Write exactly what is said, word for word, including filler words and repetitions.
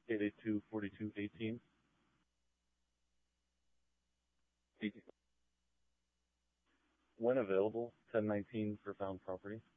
eight eight two, four two one eight. When available, ten nineteen for found property.